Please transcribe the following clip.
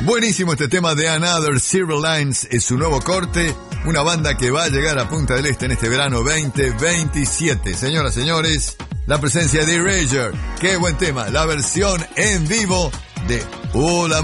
Buenísimo este tema de Another Silver Lines, es su nuevo corte, una banda que va a llegar a Punta del Este en este verano 2027. Señoras, señores, la presencia de Erasure, qué buen tema, la versión en vivo de Hola